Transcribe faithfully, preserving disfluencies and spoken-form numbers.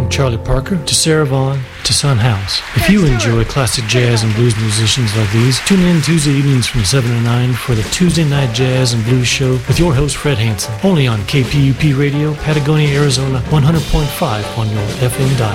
From Charlie Parker to Sarah Vaughan to Son House. If you enjoy classic jazz and blues musicians like these, tune in Tuesday evenings from seven to nine for the Tuesday Night Jazz and Blues Show with your host Fred Hansen, only on K P U P Radio, Patagonia, Arizona, one hundred point five on your F M dial.